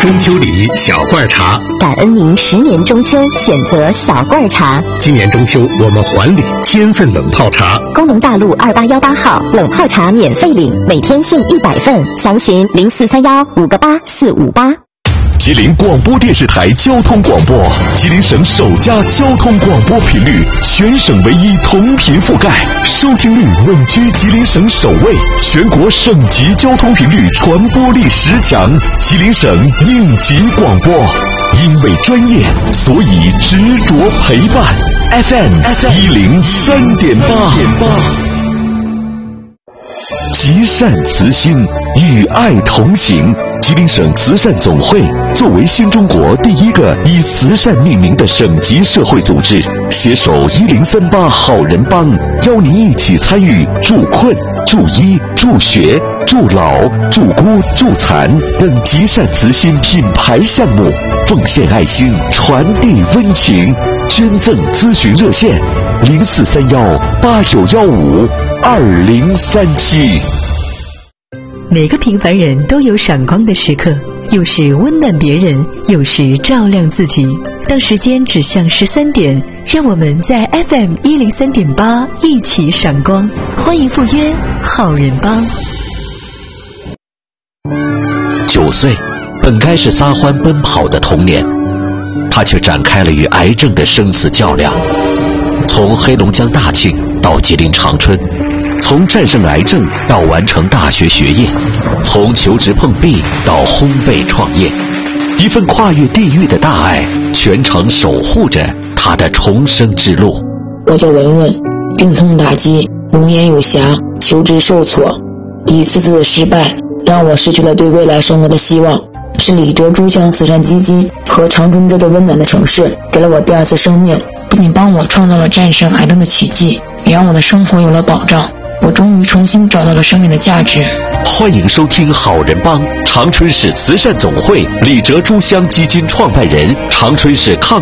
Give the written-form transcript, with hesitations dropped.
中秋礼小罐茶， 感恩您10年中秋选择小罐茶。 今年中秋我们还礼1000份冷泡茶。 工农大路2818号冷泡茶免费领，每天限100份，详询0431-58458。 吉林广播电视台交通广播，吉林省首家交通广播频率，全省唯一同频覆盖，收听率稳居吉林省首位，全国省级交通频率传播力10强，吉林省应急广播。因为专业，所以执着陪伴。FM 103.8。极善慈心，与爱同行。吉林省慈善总会作为新中国第一个以慈善命名的省级社会组织，携手1038好人帮，邀您一起参与助困、助医、助学、助老、助孤、助残等极善慈心品牌项目，奉献爱心，传递温情。捐赠咨询热线：0431-8915-2037。 每个平凡人都有闪光的时刻，有时温暖别人，有时照亮自己。当时间指向13点，让我们在 FM 103.8一起闪光。欢迎赴约好人帮。 9岁，本该是撒欢奔跑的童年，他却展开了与癌症的生死较量。从黑龙江大庆到吉林长春，从战胜癌症到完成大学学业，从求职碰壁到烘焙创业，一份跨越地域的大爱，全程守护着他的重生之路。 我叫文文，病痛打击，容颜有瑕，求职受挫，一次次的失败让我失去了对未来生活的希望。是李哲珠江慈善基金和长春这座温暖的城市给了我第2次生命，不仅帮我创造了战胜癌症的奇迹，也让我的生活有了保障。我终于重新找到了生命的价值。 欢迎收听好人帮，长春市慈善总会李哲珠江基金创办人，长春市抗